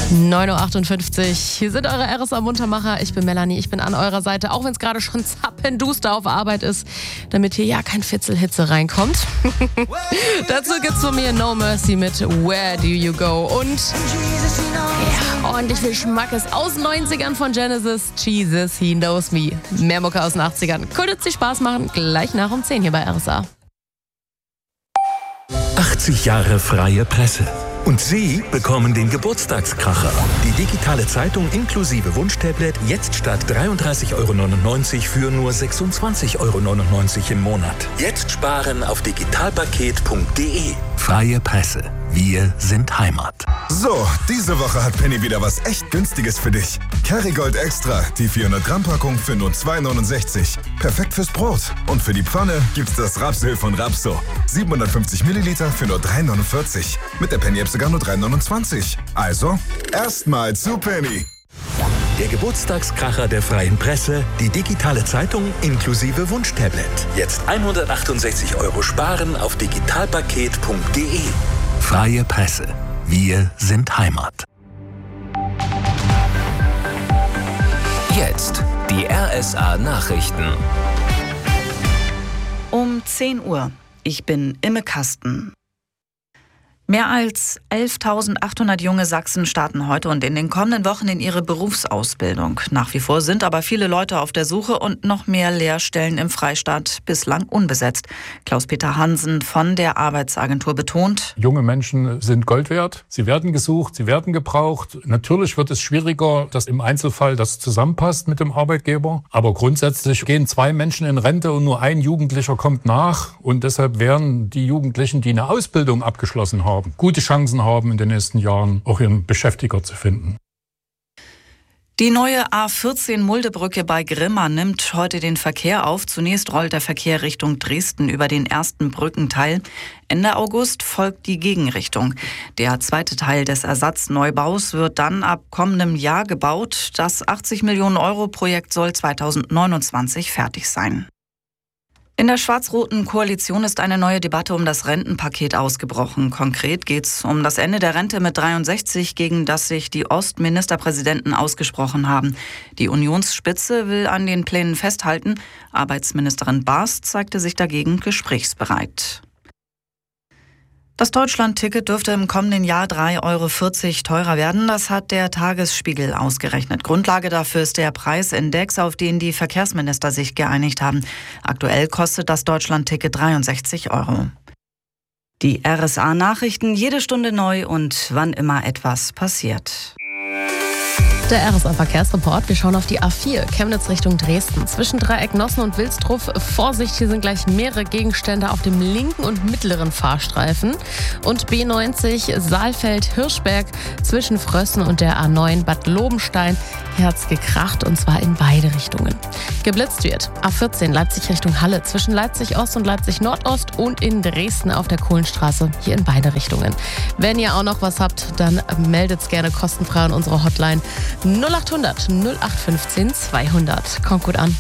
9.58 Uhr. Hier sind eure RSA-Muntermacher. Ich bin Melanie, ich bin an eurer Seite, auch wenn es gerade schon zappenduster auf Arbeit ist, damit hier ja kein Fitzelhitze reinkommt. Dazu gibt's von mir No Mercy mit Where Do You Go? Und ja, ordentlich viel Schmackes aus den 90ern von Genesis. Jesus, He Knows Me. Mehr Mucke aus den 80ern. Könnte sich Spaß machen, gleich nach um 10 hier bei RSA. 80 Jahre freie Presse. Und Sie bekommen den Geburtstagskracher. Die digitale Zeitung inklusive Wunschtablet jetzt statt 33,99 € für nur 26,99 € im Monat. Jetzt sparen auf digitalpaket.de. Freie Presse. Wir sind Heimat. So, diese Woche hat Penny wieder was echt Günstiges für dich. Kerrygold Extra, die 400 Gramm Packung für nur 2,69 €. Perfekt fürs Brot. Und für die Pfanne gibt's das Rapsöl von Rapso. 750 Milliliter für nur 3,49 €. Mit der Penny-App sogar nur 3,29 €. Also, erstmal zu Penny. Der Geburtstagskracher der freien Presse, die digitale Zeitung inklusive Wunschtablet. Jetzt 168 € sparen auf digitalpaket.de. Freie Presse. Wir sind Heimat. Jetzt die RSA Nachrichten. Um 10 Uhr. Ich bin Imme Kasten. Mehr als 11.800 junge Sachsen starten heute und in den kommenden Wochen in ihre Berufsausbildung. Nach wie vor sind aber viele Leute auf der Suche und noch mehr Lehrstellen im Freistaat bislang unbesetzt. Klaus-Peter Hansen von der Arbeitsagentur betont: Junge Menschen sind Gold wert. Sie werden gesucht, sie werden gebraucht. Natürlich wird es schwieriger, dass im Einzelfall das zusammenpasst mit dem Arbeitgeber. Aber grundsätzlich gehen 2 Menschen in Rente und nur ein Jugendlicher kommt nach. Und deshalb werden die Jugendlichen, die eine Ausbildung abgeschlossen haben, gute Chancen haben, in den nächsten Jahren auch ihren Beschäftiger zu finden. Die neue A14 Muldebrücke bei Grimma nimmt heute den Verkehr auf. Zunächst rollt der Verkehr Richtung Dresden über den ersten Brückenteil. Ende August folgt die Gegenrichtung. Der zweite Teil des Ersatzneubau's wird dann ab kommendem Jahr gebaut. Das 80 Millionen € Projekt soll 2029 fertig sein. In der schwarz-roten Koalition ist eine neue Debatte um das Rentenpaket ausgebrochen. Konkret geht es um das Ende der Rente mit 63, gegen das sich die Ostministerpräsidenten ausgesprochen haben. Die Unionsspitze will an den Plänen festhalten. Arbeitsministerin Baas zeigte sich dagegen gesprächsbereit. Das Deutschland-Ticket dürfte im kommenden Jahr 3,40 € teurer werden. Das hat der Tagesspiegel ausgerechnet. Grundlage dafür ist der Preisindex, auf den die Verkehrsminister sich geeinigt haben. Aktuell kostet das Deutschland-Ticket 63 €. Die RSA-Nachrichten jede Stunde neu und wann immer etwas passiert. Der RSA-Verkehrsreport. Wir schauen auf die A4, Chemnitz Richtung Dresden. Zwischen Dreieck Nossen und Wilsdruf. Vorsicht, hier sind gleich mehrere Gegenstände auf dem linken und mittleren Fahrstreifen. Und B90 Saalfeld-Hirschberg zwischen Frössen und der A9 Bad Lobenstein. Hier hat's gekracht und zwar in beide Richtungen. Geblitzt wird A14 Leipzig Richtung Halle zwischen Leipzig Ost und Leipzig Nordost und in Dresden auf der Kohlenstraße. Hier in beide Richtungen. Wenn ihr auch noch was habt, dann meldet's gerne kostenfrei an unsere Hotline 0800 0815 200. Kommt gut an.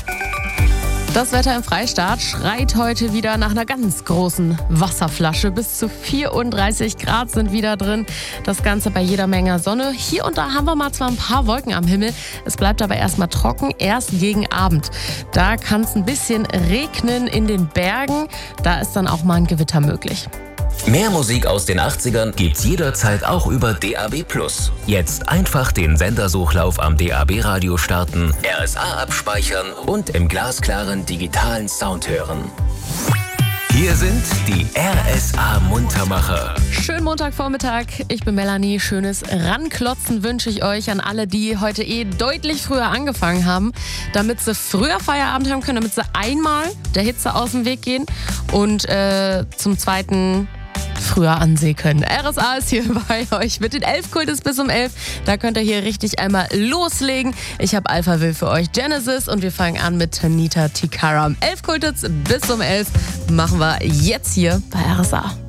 Das Wetter im Freistaat schreit heute wieder nach einer ganz großen Wasserflasche. Bis zu 34 Grad sind wieder drin. Das Ganze bei jeder Menge Sonne. Hier und da haben wir mal zwar ein paar Wolken am Himmel. Es bleibt aber erstmal trocken, erst gegen Abend. Da kann es ein bisschen regnen in den Bergen. Da ist dann auch mal ein Gewitter möglich. Mehr Musik aus den 80ern gibt's jederzeit auch über DAB+. Jetzt einfach den Sendersuchlauf am DAB-Radio starten, RSA abspeichern und im glasklaren digitalen Sound hören. Hier sind die RSA-Muntermacher. Schönen Montagvormittag, ich bin Melanie. Schönes Ranklotzen wünsche ich euch an alle, die heute deutlich früher angefangen haben, damit sie früher Feierabend haben können, damit sie einmal der Hitze aus dem Weg gehen und zum Zweiten früher ansehen können. RSA ist hier bei euch mit den 11 Kultis bis um 11. Da könnt ihr hier richtig einmal loslegen. Ich habe Alpha Will für euch Genesis und wir fangen an mit Tanita Tikaram. 11 Kultis bis um 11 machen wir jetzt hier bei RSA.